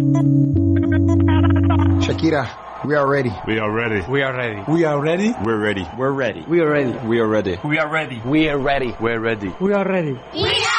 Shakira, we are ready. We are ready. We are ready. We are ready. We're ready. We're ready. We are ready. We are ready. We are ready. We are ready. We're ready. We are ready. We are ready. We are